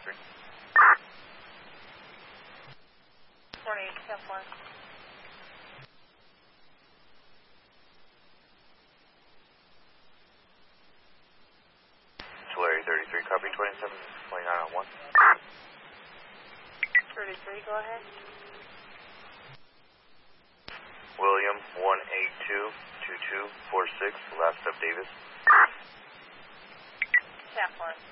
33. Morning, Staff 1. Tulare 33, copy 2729 on 1. 33, go ahead. William 1822246, last up Davis. Staff 1.